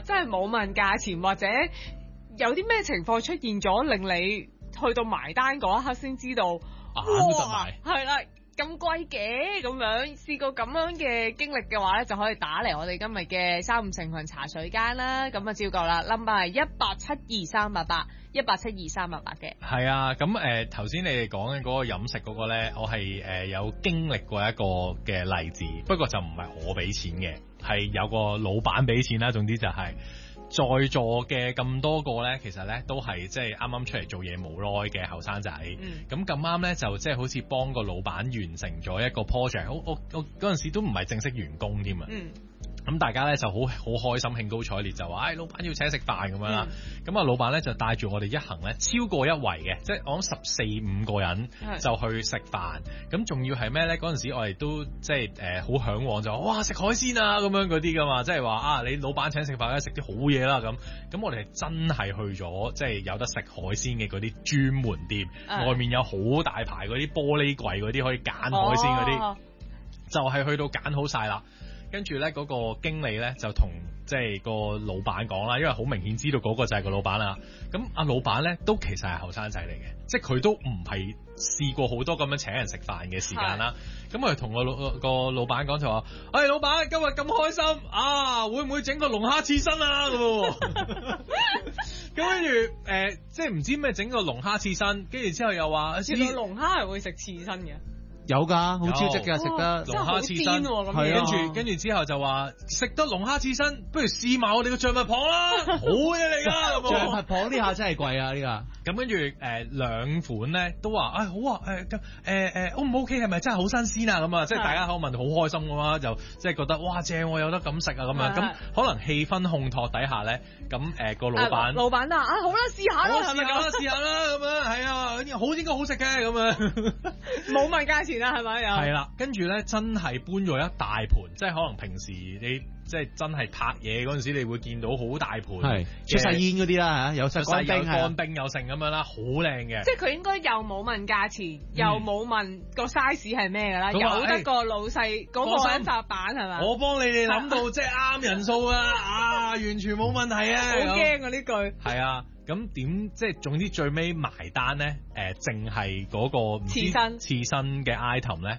真係冇問價錢，或者有啲咩情況出現咗，令你去到埋單嗰一刻先知道，哇，係啦。咁貴嘅咁樣，試過咁樣嘅經歷嘅話咧，就可以打嚟我哋今日嘅3五成群茶水間啦。咁啊照舊啦 ，number 係1872388，1872388嘅。 係啊，咁頭先你哋講嘅嗰個飲食嗰個咧，我係有經歷過一個嘅例子，不過就唔係我俾錢嘅，係有個老闆俾錢啦。總之就係、在座嘅咁多個咧，其實咧都係即係啱啱出嚟做嘢冇耐嘅後生仔。咁咁啱咧，就即係好似幫個老闆完成咗一個 project。我嗰陣時都唔係正式員工添啊。咁大家咧就好開心，興高采烈就話，老闆要請食飯咁樣啦。咁啊，老闆咧就帶住我哋一行咧超過一圍嘅，即係我諗14-15個人就去食飯。咁仲要係咩咧？嗰陣時我哋都即係好嚮往，就話哇食海鮮啊咁樣嗰啲噶嘛，即係話你老闆請食飯咧食啲好嘢啦咁。咁我哋係真係去咗即係有得食海鮮嘅嗰啲專門店，外面有好大排嗰啲玻璃櫃嗰啲可以揀海鮮嗰啲，就係去到揀好晒啦。跟住咧，嗰個經理咧就同即係個老闆講啦，因為好明顯知道嗰個就係個老闆啦。咁阿老闆咧都其實係後生仔嚟嘅，即係佢都唔係試過好多咁樣請人食飯嘅時間啦。咁我哋同個老闆講就話：老闆今日咁開心啊，會唔會整個龍蝦刺身啊？咁咁跟住即係唔知咩整個龍蝦刺身，跟住之後又話： 原來龍蝦係會食刺身嘅。 有㗎，好超值㗎，食得龍蝦刺身，跟住之後就話食得龍蝦刺身，不如試埋我哋個象拔蚌啦，好嘢嚟㗎！ 象拔蚌呢下真係貴啊！呢個咁跟住兩款咧都話好啊，O 唔 OK 係咪真係好新鮮啊？咁啊，即係大家口問好開心㗎嘛，就即係覺得哇正喎，有得咁食啊咁樣。咁可能氣氛烘托底下咧，咁個老闆啊好啦，試下啦，係咪咁？ 試下啦咁樣，係啊，好應該好食嘅咁樣， 冇問價錢。係咪係啦，跟住咧真係搬咗一大盤，即係可能平時你即係真係拍嘢嗰陣時，你會見到好大盤， 出晒煙嗰啲啦嚇，有晒乾冰有剩咁樣啦，好靚嘅。 即係佢應該又冇問價錢，又冇問個 size 係咩㗎啦，有得個老細嗰個一塊板係咪？ 我幫你哋諗到即係啱人數啊，完全冇問題啊！ 好驚啊呢句。 係啊。咁點即係總之最尾埋單咧？淨係嗰個刺身嘅 item 咧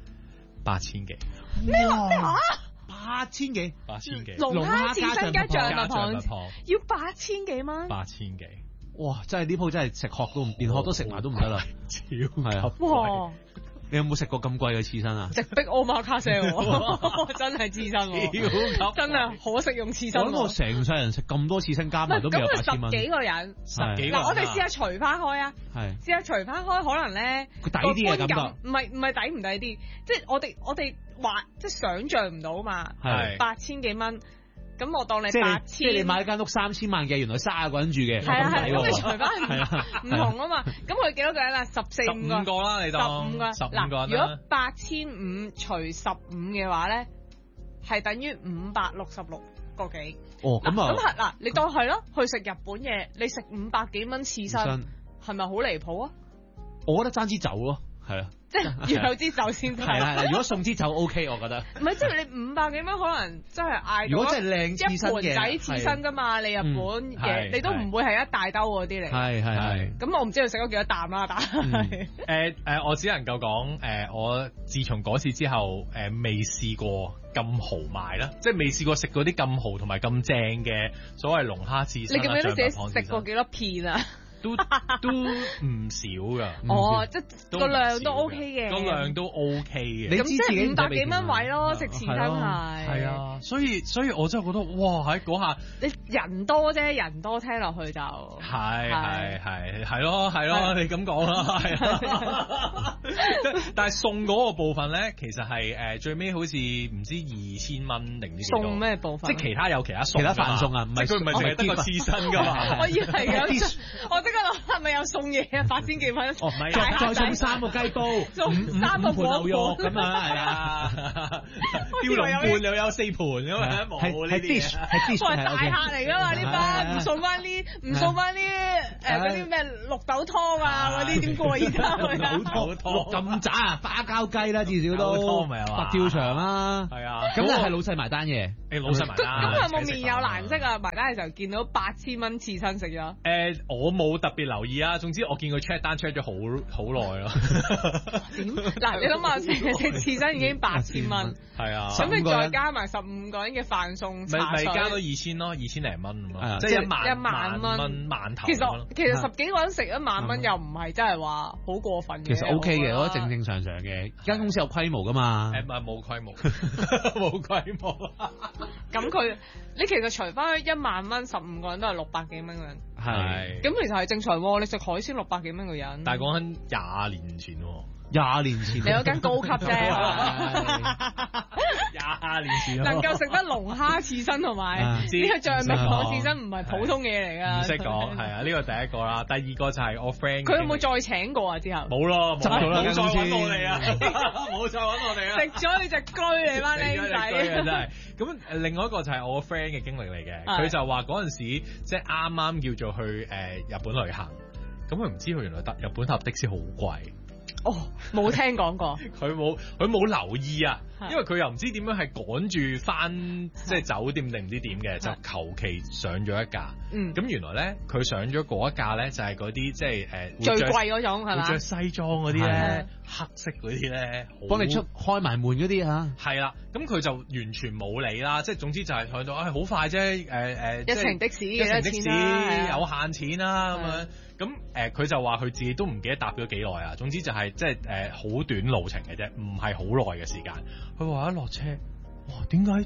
，8000幾。 咩話 ？8000幾 ？8000幾？ 龍蝦刺身加象拔蚌要8000幾蚊 ？8000幾？ 哇！真係呢鋪真係食殼都連殼都食埋都唔得啦， 超係啊！ 哇！ 你有冇食過咁貴嘅刺身啊？ 直逼omakase真係刺身喎，真係可食用刺身。 我諗我成世人食咁多刺身加埋都未有8000蚊。 10幾個人，嗱我哋試下除翻開啊，試下除翻開，可能咧佢抵啲嘅感覺， 唔係抵唔抵啲，即係我哋話即係想像唔到嘛，係8000幾蚊。咁我當你8000， 即係你買間屋30萬嘅，原來30個人住嘅， 係咁你除翻唔同啊嘛。咁佢幾多個人啊？14-15個啦，你當 15個。 15個人啦。 如果8500除15嘅話咧，係等於566個幾。 哦，咁啊。 咁係嗱，你當係咯，去食日本嘢，你食500幾蚊刺身，係咪好離譜啊？ 我覺得爭支酒咯，係啊。 即係要有支酒先得。 係啦，如果送支酒 OK， 我覺得。 唔係，即係你500幾蚊可能真係嗌。 如果真係靚刺身嘅， 一盤仔刺身㗎嘛，你日本嘢，你都唔會係一大兜嗰啲嚟。 係。 咁我唔知佢食咗幾多啖啦，但係。 我只能夠講我自從嗰次之後未試過咁豪賣啦，即係未試過食嗰啲咁豪同埋咁正嘅所謂龍蝦刺身。 你記唔記得自己食過幾多片啊？ 都唔少噶， 即係個量都 OK 嘅， 個量都 OK 嘅。 咁即係500幾蚊位咯，食刺身係啊，所以我真係覺得哇喺嗰下你人多啫，人多聽落去就係咯，你咁講啦，係啊。但係送嗰個部分咧，其實係最尾好似唔知2000蚊定唔知幾多。 送咩部分？ 即係其他有其他送， 其他飯送啊，唔係佢唔係淨係得個刺身噶嘛。 我以為有我得個係咪有送嘢啊？8千幾蚊。 哦，唔係，再送3個雞煲， 送3個 5盤牛肉咁啊，係啊， 雕龍盤又有4盤咁樣，冇呢啲嘢。 係 dish， 哇，大客嚟㗎嘛呢班，唔送翻啲嗰啲咩綠豆湯啊嗰啲點過而家綠豆湯咁渣啊，花膠雞啦至少都， 湯咪係嘛， 佛跳牆啦， 係啊， 咁係老細埋單嘅， 老細埋單。 咁有冇面有難色啊？埋單嘅時候見到8000蚊刺身食咗。 我冇特別留意啊，總之我見佢 check 單 check 咗好耐咯。 點？嗱，你諗下，食刺身已經8000蚊， 係啊， 咁你再加埋15個人嘅飯餸茶水， 咪加多2000咯，2000零蚊咁咯，即係 1 萬蚊饅頭。 其實10幾個人食1萬蚊又唔係真係話好過分嘅。 其實 OK 嘅，我覺得正常嘅。間公司有規模噶嘛？ 冇規模，冇規模。 咁你其實除翻1萬蚊，15個人都係600幾蚊個人。 係。 咁其實係正常喎，你食海鮮600幾蚊個人。 但係講緊20年前喎。 20年前， 你有間高級啫 ，20年前能夠食得龍蝦刺身同埋呢個象鼻螺刺身唔係普通嘢嚟㗎。 唔識講，係啊，呢個第一個啦，第二個就係我 friend。佢有冇再請過啊？之後冇咯， 執咗啦， 冇再揾我哋啊，冇再揾我哋啊， 食咗你隻居嚟班僆仔真係。咁另外一個就係我 friend 嘅經歷嚟嘅，佢就話嗰陣時即係啱啱叫做去日本旅行，咁佢唔知佢原來日本搭的士好貴。 哦，冇聽講過。 佢冇留意啊，因為佢又唔知點樣係趕住翻即係酒店定唔知點嘅，就求其上咗一架。咁原來咧佢上咗嗰一架咧就係嗰啲即係最貴嗰種係嘛？ 着西裝嗰啲咧，黑色嗰啲咧， 幫你開埋門嗰啲嚇。係啦，咁佢就完全冇理啦，即係總之就係響度，好快啫， 一程的士幾多錢啦？有限錢啦咁樣。咁佢就話佢自己都唔記得搭咗幾耐啊，總之就係即係好短路程嘅啫，唔係好耐嘅時間。佢話一落車，哇，點解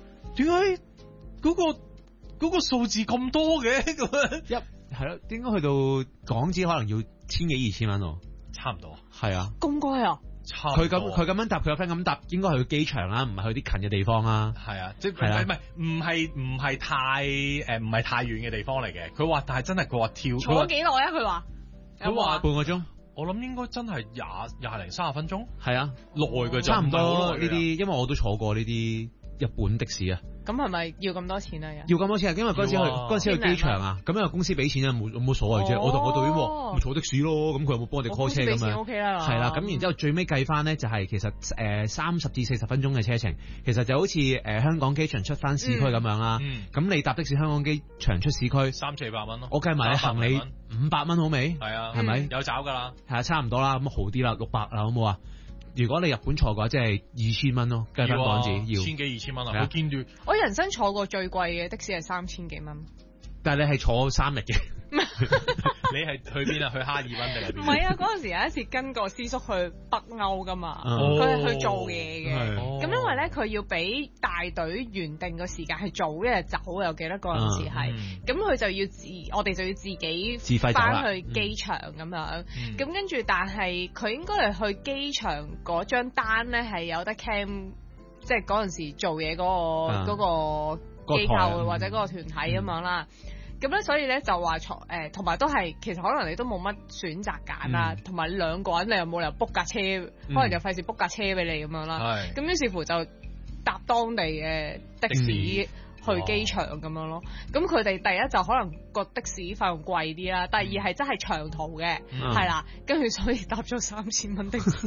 嗰個數字咁多嘅咁樣？ 係咯，點解去到港紙可能要1000幾2000蚊喎？ 差唔多。係啊， 咁貴啊！ 佢咁樣搭，佢個 friend 咁搭，應該係去機場啦，唔係去啲近嘅地方啦。 係啊，即係唔係太遠嘅地方嚟嘅。佢話，但係真係佢話跳坐咗幾耐啊？佢話半個鐘。 我諗應該真係廿零30分鐘。 係啊， 耐嘅差唔多呢啲，因為我都坐過呢啲日本的士啊。 咁係咪要咁多錢啊？ 要咁多錢啊！因為嗰陣時去機場啊，咁因為公司俾錢啊，冇所謂啫。我同我隊員咪坐的士咯，咁佢有冇幫我哋 call 車咁樣 ？OK 啦， 係啦。咁然之後最尾計翻咧，就係其實30至40分鐘嘅車程，其實就好似香港機場出翻市區咁樣啦。咁你搭的士香港機場出市區 300-400蚊咯。 我計埋你行李500蚊好未？ 係啊， 係咪有找㗎啦？ 係啊，差唔多啦。咁好啲啦，600啦，好冇啊？如果你日本坐嘅話，即係2000蚊咯，計翻港紙要 1000幾2000蚊啊！我見住我人生坐過最貴嘅的士係3000幾蚊， 但係你係坐3日嘅。 你係去邊啊？去哈爾濱定係邊？ 唔係啊！嗰陣時有一次跟個師叔去北歐噶嘛，佢係去做嘢嘅。咁因為咧佢要俾大隊原定個時間係早一日走，又記得嗰陣時係。咁佢就要我哋就要自己翻去機場咁樣。咁跟住，但係佢應該係去機場嗰張單咧係有得 cam，即係嗰陣時做嘢嗰個機構或者嗰個團體咁樣啦。咁咧，所以咧就話同埋都係其實可能你都冇乜選擇揀啦，同埋2個人你又冇理由 book 架車，可能就費事 book 架車俾你咁樣啦。咁於是乎就搭當地嘅的士去機場咁樣咯。咁佢哋第一就可能個的士費用貴啲啦，第二係真係長途嘅，係啦。跟住所以搭咗3000蚊的士，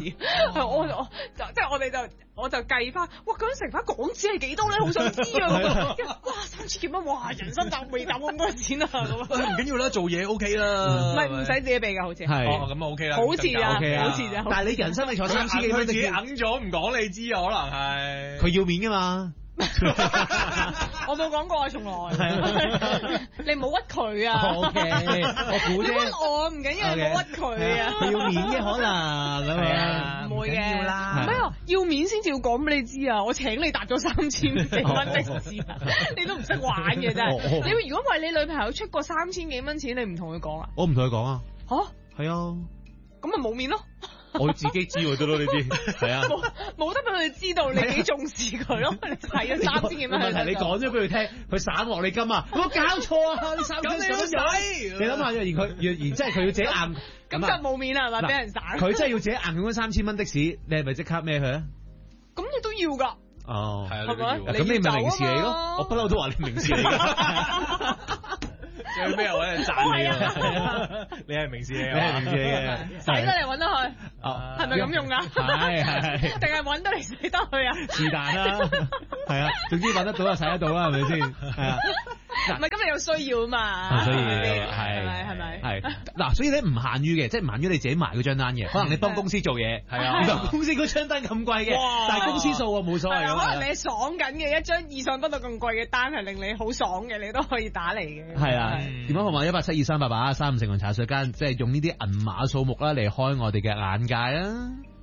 我就計翻，哇！究竟成翻港紙係幾多咧？好想知啊！哇，3000幾蚊，哇！人生未搭咁多錢啊！咁唔緊要啦，做嘢 OK 啦， 唔係唔使自己俾㗎，好似係咁啊 OK 啦， 好似啊，好似啫。 但係你人生你坐3000幾蚊， 自己揞咗唔講你知啊，可能係佢要面㗎嘛。 我冇講過啊，從來。你唔好屈佢啊。 O K，我估啫。 你屈我唔緊要，你唔好屈佢啊。 佢要面嘅可能咁樣。 唔會嘅。唔係啊，要面先至要講俾你知啊！我請你搭咗3000幾蚊的士啊，你都唔識玩嘅真係。你如果為你女朋友出過3000幾蚊錢，你唔同佢講啊？ 我唔同佢講啊。 嚇？ 係啊。 咁咪冇面咯。 我自己知喎得咯呢啲，係啊， 冇得俾佢哋知道你幾重視佢咯，你使咗3000幾蚊。 問題你講咗俾佢聽，佢散落你金啊，我搞錯啊，你3千咁樣，你諗下，而即係佢要自己硬， 咁就冇面啦，係咪俾人散？ 佢真係要自己硬咁3000蚊的士，你係咪即刻孭佢啊？ 咁你都要㗎。 哦， 係咪？ 咁你咪明示你咯，我不嬲都話你明示你㗎。 有咩我係讚你啊？你係明示你啊？ 明示你嘅， 使得嚟揾得去，係咪咁用㗎？ 係， 定係揾得嚟使得去啊？ 是但啦，係啊，總之揾得到就使得到啦，係咪先？係啊， 唔係咁你有需要啊嘛， 所以係咪？ 係嗱，所以咧唔限於嘅，即係唔限於你自己埋嗰張單嘅，可能你幫公司做嘢，係啊，原來公司嗰張單咁貴嘅，但係公司數冇所謂。 可能你爽緊嘅一張意想不到咁貴嘅單係令你好爽嘅，你都可以打嚟嘅。 係啊。電話號碼187238835成人茶水間，即係用呢啲銀碼數目啦嚟開我哋嘅眼界啦。